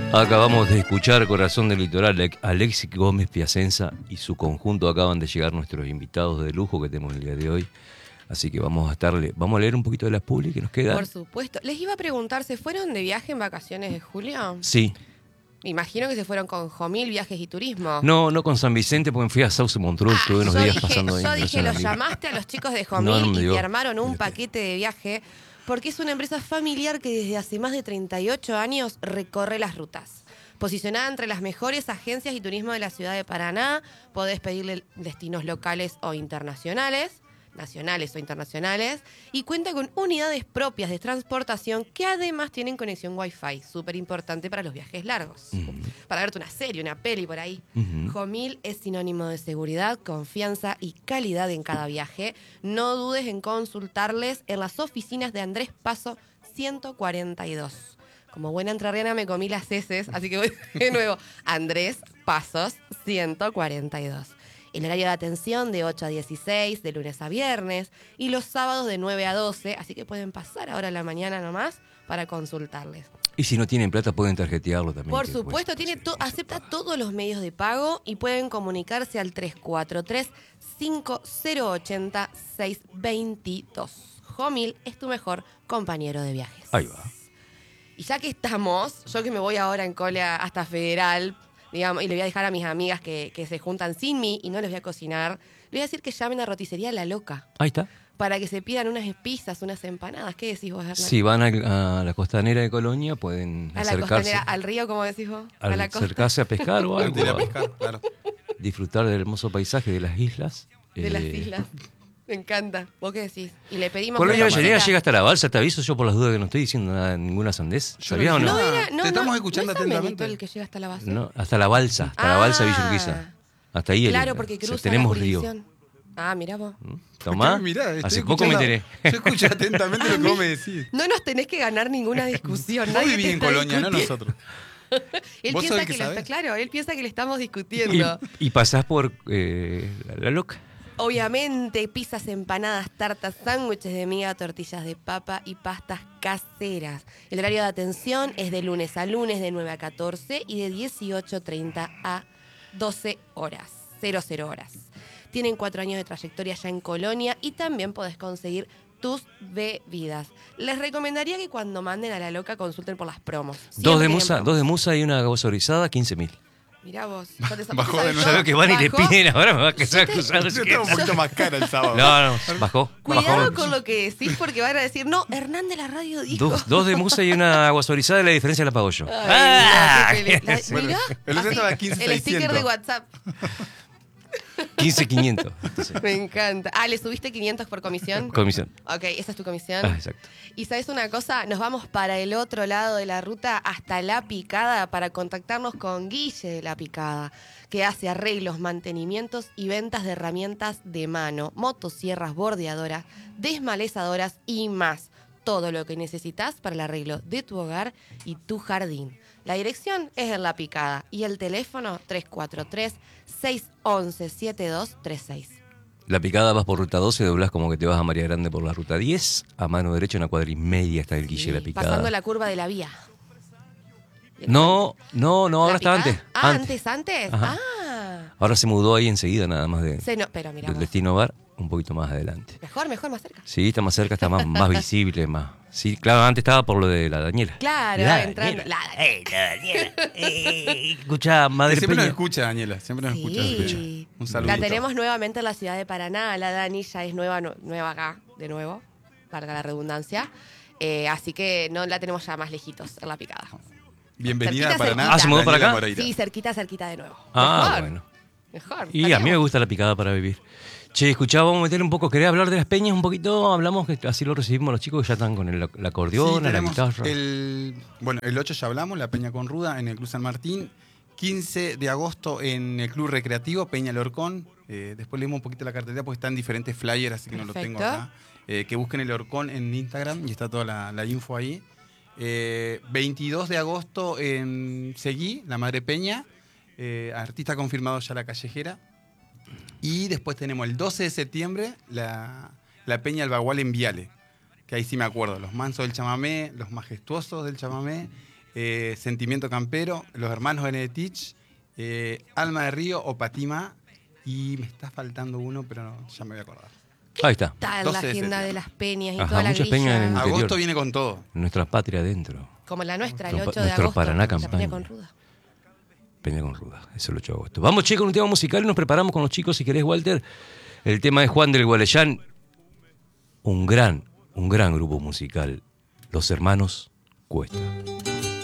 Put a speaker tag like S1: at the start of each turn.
S1: Acabamos de escuchar Corazón del Litoral, Alexis Gómez Piacenza y su conjunto. Acaban de llegar nuestros invitados de lujo que tenemos el día de hoy. Así que vamos a leer un poquito de las publi que nos quedan.
S2: Por supuesto. Les iba a preguntar, ¿se fueron de viaje en vacaciones de julio?
S1: Sí.
S2: Imagino que se fueron con Jomil Viajes y Turismo.
S1: No con San Vicente, porque fui a Sauce Montreux, tuve unos días pasando ahí.
S2: Yo dije, los llamaste a los chicos de Jomil y te armaron un paquete de viaje, porque es una empresa familiar que desde hace más de 38 años recorre las rutas. Posicionada entre las mejores agencias y turismo de la ciudad de Paraná, podés pedirle destinos locales o internacionales, nacionales o internacionales, y cuenta con unidades propias de transportación que además tienen conexión Wi-Fi, súper importante para los viajes largos. Para verte una serie, una peli por ahí. Jomil es sinónimo de seguridad, confianza y calidad en cada viaje. No dudes en consultarles en las oficinas de Andrés Paso 142. Como buena entrerriana me comí las heces, así que voy de nuevo. Andrés Pasos 142. El horario de atención de 8 a 16, de lunes a viernes, y los sábados de 9 a 12, así que pueden pasar ahora a la mañana nomás para consultarles.
S1: Y si no tienen plata pueden tarjetearlo también.
S2: Por supuesto, acepta todos los medios de pago y pueden comunicarse al 343-5080-622. Jomil es tu mejor compañero de viajes.
S1: Ahí va.
S2: Y ya que estamos, yo que me voy ahora en cola hasta Federal, digamos, y le voy a dejar a mis amigas que se juntan sin mí y no les voy a cocinar, le voy a decir que llamen a Roticería La Loca.
S1: Ahí está.
S2: Para que se pidan unas pizzas, unas empanadas. ¿Qué decís vos, Hernán?
S1: Si van a la costanera de Colonia, pueden
S2: a
S1: acercarse.
S2: La costanera, al río, como decís vos. A la costa.
S1: Acercarse a pescar o algo.
S3: A pescar, claro.
S1: Disfrutar del hermoso paisaje de las islas.
S2: De las islas. Me encanta. ¿Vos qué decís? Y le pedimos...
S1: Colonia Avellaneda llega hasta la balsa, te aviso yo por las dudas que no estoy diciendo nada, ninguna sandez. ¿Sabías o no?
S3: Te estamos escuchando atentamente.
S2: El que llega hasta la balsa.
S1: No, hasta la balsa, la balsa Villa Urquiza. Hasta ahí.
S2: Claro, porque cruza
S1: tenemos
S2: la
S1: río.
S2: Ah, mirá vos.
S1: Tomá, hace poco me enteré.
S3: Yo escuché atentamente lo que vos me decís.
S2: No nos tenés que ganar ninguna discusión.
S3: Vos vivís en Colonia, no nosotros.
S2: Él piensa que claro, él piensa que le estamos discutiendo.
S1: Y pasás por la Loca.
S2: Obviamente, pizzas, empanadas, tartas, sándwiches de miga, tortillas de papa y pastas caseras. El horario de atención es de lunes a lunes de 9 a 14 y de 18:30 a 12 horas, 00 horas. Tienen 4 años de trayectoria ya en Colonia y también podés conseguir tus bebidas. Les recomendaría que cuando manden a La Loca consulten por las promos.
S1: Dos de musa y una gasorizada, 15.000.
S2: Mirá vos.
S3: Bajó de nuevo.
S1: ¿Sabes que van y le piden ahora? Me va a acusar.
S3: Está un poquito más cara el sábado.
S1: No, bajó.
S2: Cuidado con lo que decís porque van a decir, no, Hernán de la radio dijo.
S1: Dos de musa y una gasorizada y la diferencia la pago yo.
S2: Mirá,
S3: El otro estaba 15.600.
S2: el sticker de WhatsApp.
S1: 15.500.
S2: Me encanta. ¿Le subiste 500 por comisión?
S1: Comisión.
S2: Ok, esa es tu comisión.
S1: Exacto.
S2: Y ¿sabes una cosa? Nos vamos para el otro lado de la ruta hasta La Picada para contactarnos con Guille de La Picada, que hace arreglos, mantenimientos y ventas de herramientas de mano, motosierras, bordeadoras, desmalezadoras y más. Todo lo que necesitas para el arreglo de tu hogar y tu jardín. La dirección es en La Picada y el teléfono 343-611-7236.
S1: La Picada vas por ruta 12, doblás como que te vas a María Grande por la ruta 10. A mano derecha, una cuadra y media está el Guille de La Picada.
S2: Pasando la curva de la vía.
S1: No, ahora está antes.
S2: ¿Antes?
S1: Ajá.
S2: Ah.
S1: Ahora se mudó ahí enseguida nada más
S2: Pero mira
S1: del Destino Bar, un poquito más adelante.
S2: Mejor, más cerca.
S1: Sí, está más cerca, está más visible, más. Sí, claro, antes estaba por lo de la Daniela.
S2: Claro, entrando.
S1: La Daniela. Escucha, madre
S3: Siempre
S1: Peña.
S3: nos escucha, Daniela. Siempre nos escucha. Un saludo.
S2: La tenemos nuevamente en la ciudad de Paraná. La Dani ya es nueva acá, de nuevo, valga la redundancia. Así que no la tenemos ya más lejitos en La Picada.
S3: Bienvenida
S2: Cerquita,
S3: a Paraná.
S2: cerquita.
S1: ¿Se mudó para acá?
S2: Sí, cerquita de nuevo.
S1: Bueno.
S2: Mejor.
S1: Y a mí me gusta La Picada para vivir. Che, escuchá, vamos a meterle un poco. ¿Querés hablar de las peñas un poquito? Hablamos, que así lo recibimos los chicos que ya están con el acordeón, la guitarra.
S3: El 8 ya hablamos, la Peña con Ruda en el Club San Martín. 15 de agosto en el Club Recreativo, Peña Lorcón. Después leemos un poquito la cartelera porque están diferentes flyers, así que no lo tengo acá. Que busquen el Lorcón en Instagram y está toda la info ahí. 22 de agosto en Seguí, La Madre Peña. Artista confirmado ya La Callejera. Y después tenemos el 12 de septiembre la Peña El Bagual en Viale, que ahí sí me acuerdo, los mansos del chamamé, los majestuosos del chamamé, Sentimiento Campero, Los Hermanos Benedetich, Alma de Río o Patima. Y me está faltando uno, pero no, ya me voy a acordar.
S1: Ahí está.
S2: Está en la agenda de las peñas y
S1: Ajá,
S2: toda la
S1: muchas
S2: grilla.
S1: peñas en el interior.
S3: Agosto viene con todo.
S1: Nuestra patria adentro.
S2: Como la nuestra, el 8 de
S1: Nuestro
S2: agosto.
S1: Paraná
S2: la
S1: campaña.
S2: peña con ruda.
S1: Peña con ruda, eso es el 8 de agosto. Vamos, chicos, con un tema musical y nos preparamos con los chicos, si querés, Walter. El tema de Juan del Gualeyán. Un gran grupo musical. Los Hermanos Cuesta.